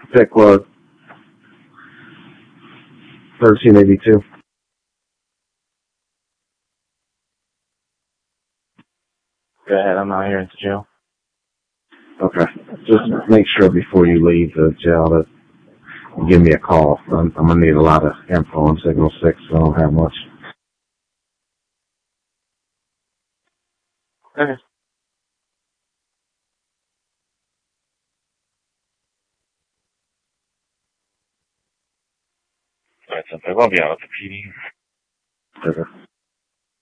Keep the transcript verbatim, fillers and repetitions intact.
Pickla, thirteen eighty-two. Go ahead, I'm out here at the jail. Okay. Just make sure before you leave the jail that you give me a call. I'm, I'm going to need a lot of info on Signal six, so I don't have much. Okay. Alright, so I won't be out with the P D. Okay.